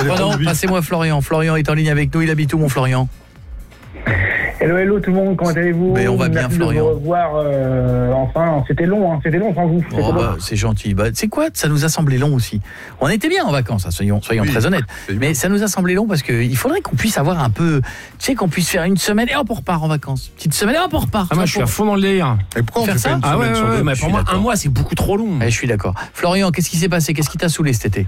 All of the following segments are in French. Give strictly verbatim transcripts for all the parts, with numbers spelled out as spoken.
Oh non, passez-moi Florian. Florian est en ligne avec nous. Il habite où, mon Florian ? Hello, hello tout le monde, comment allez-vous ? Mais on va bien, Merci Florian. de vous revoir, euh, enfin, c'était long, hein, c'était long sans vous. Oh bah, c'est gentil. Bah, c'est quoi ? Ça nous a semblé long aussi. On était bien en vacances, hein, soyons, soyons oui, très honnêtes. Mais ça nous a semblé long parce qu'il faudrait qu'on puisse avoir un peu... Tu sais, qu'on puisse faire une semaine et hop, on repart en vacances. Petite semaine et hop, on repart. Ah, moi, je suis à fond dans le délire. Et pourquoi on faire fait ça pas une Ah ouais, semaine ouais, sur ouais, deux ? mais pour moi, un mois, c'est beaucoup trop long. Ouais, je suis d'accord. Florian, qu'est-ce qui s'est passé ? Qu'est-ce qui t'a saoulé cet été ?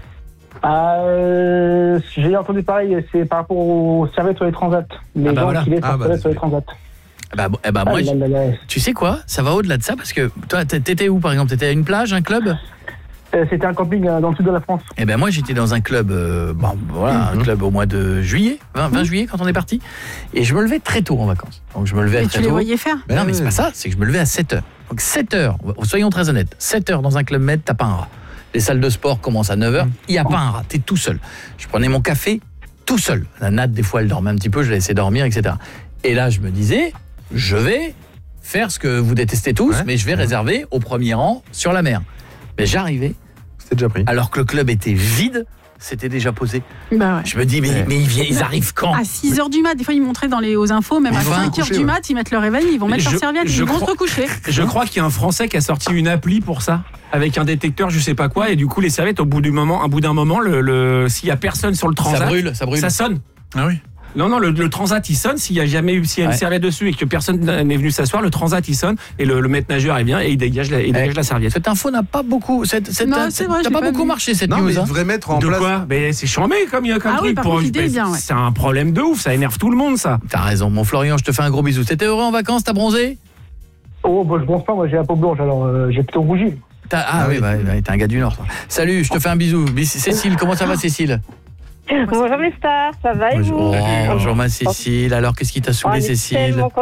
Euh, j'ai entendu pareil, c'est par rapport aux serviettes sur les transats. Les Ah bah gens voilà. qui laissent Ah leurs bah, serviettes sur les transats. Bah, eh bah, moi, Ah là là là. tu sais quoi ? Ça va au-delà de ça parce que toi, t'étais où par exemple ? T'étais à une plage, un club ? Euh, C'était un camping euh, dans le sud de la France. Eh ben moi j'étais dans un club, euh, bon, voilà, Mhm. un club au mois de juillet, vingt, vingt juillet quand on est parti, et je me levais très tôt en vacances. Donc je me levais Et très tu les tôt. voyais faire ? Mais non mais c'est pas ça, c'est que je me levais à sept heures. Donc sept heures, soyons très honnêtes, sept heures dans un club med, t'as pas un rat. Les salles de sport commencent à neuf heures, il y a pas un rat, t'es tout seul. Je prenais mon café tout seul. La natte des fois elle dormait un petit peu, je la laissais dormir, et cetera. Et là je me disais, je vais faire ce que vous détestez tous, Ouais. mais je vais réserver au premier rang sur la mer. Mais j'arrivais, C'était déjà pris. alors que le club était vide, c'était déjà posé. Bah ouais. Je me dis, mais, Ouais. mais ils, viennent, ils arrivent quand ? À six heures du mat, des fois ils montraient dans les, aux infos, même à Ils vont cinq heures coucher, du ouais. mat, ils mettent le réveil, ils vont mettre Je- leur serviette, je ils vont crois- se recoucher. Je crois qu'il y a un Français qui a sorti une appli pour ça, avec un détecteur, je sais pas quoi, et du coup les serviettes, au bout du moment, un bout d'un moment, le, le, s'il y a personne sur le transat, Ça brûle, ça brûle. ça sonne. Ah oui. Non, non, le, le transat il sonne. S'il y a jamais eu, s'il y a une Ouais. serviette dessus et que personne n'est venu s'asseoir, le transat il sonne et le, le maître nageur il vient et il dégage la, il dégage la serviette. Cette info n'a pas beaucoup, cette, cette, Non, cette- c'est vrai, n'a j'ai pas pas beaucoup vu. marché cette Non, news. mais il hein. devrait mettre en De place. quoi? Mais c'est chambé comme, comme Ah oui, truc. par pour- contre, l'idée est mais bien, ouais. C'est un problème de ouf, ça énerve tout le monde ça. T'as raison, mon Florian, je te fais un gros bisou. T'étais heureux en vacances, t'as bronzé ? Oh, bah, je pense pas, moi j'ai la peau blanche, alors euh, j'ai plutôt rougi. T'as- Ah, Ah oui, oui. bah, bah, t'es un gars du Nord. toi. Salut, je te fais un bisou. Bis- Cécile, comment ça va Cécile ? Bonjour mes stars, ça va et vous? Bonjour, bonjour ma Cécile. Alors, qu'est-ce qui t'a On saoulé est Cécile ? tellement